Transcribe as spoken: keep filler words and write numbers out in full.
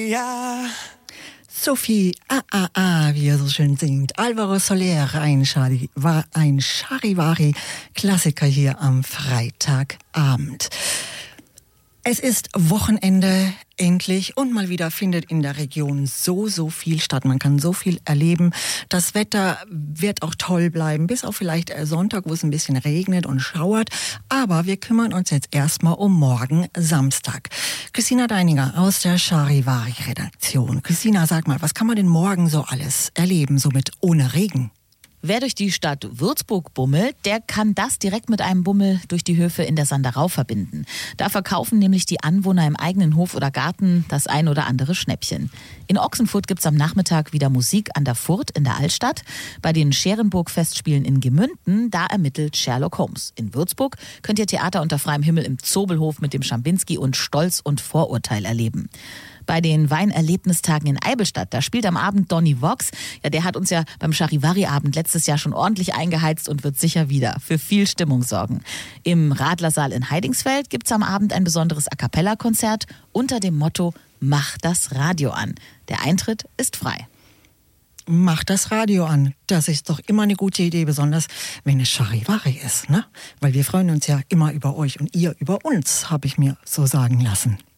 Ja. Sophie, ah, ah, ah, wie er so schön singt. Alvaro Soler, ein, Chari, war ein Charivari-Klassiker hier am Freitagabend. Es ist Wochenende endlich und mal wieder findet in der Region so, so viel statt. Man kann so viel erleben. Das Wetter wird auch toll bleiben, bis auf vielleicht Sonntag, wo es ein bisschen regnet und schauert. Aber wir kümmern uns jetzt erstmal um morgen Samstag. Christina Deininger aus der Charivari-Redaktion. Christina, sag mal, was kann man denn morgen so alles erleben, so mit ohne Regen? Wer durch die Stadt Würzburg bummelt, der kann das direkt mit einem Bummel durch die Höfe in der Sanderau verbinden. Da verkaufen nämlich die Anwohner im eigenen Hof oder Garten das ein oder andere Schnäppchen. In Ochsenfurt gibt's am Nachmittag wieder Musik an der Furt in der Altstadt. Bei den Scherenburg-Festspielen in Gemünden, da ermittelt Sherlock Holmes. In Würzburg könnt ihr Theater unter freiem Himmel im Zobelhof mit dem Schambinski und Stolz und Vorurteil erleben. Bei den Weinerlebnistagen in Eibelstadt, da spielt am Abend Donny Vox. Ja, der hat uns ja beim Charivari-Abend letztes Jahr schon ordentlich eingeheizt und wird sicher wieder für viel Stimmung sorgen. Im Radlersaal in Heidingsfeld gibt's am Abend ein besonderes A-Cappella-Konzert unter dem Motto Mach das Radio an. Der Eintritt ist frei. Mach das Radio an. Das ist doch immer eine gute Idee, besonders wenn es Charivari ist, ne? Weil wir freuen uns ja immer über euch und ihr über uns, habe ich mir so sagen lassen.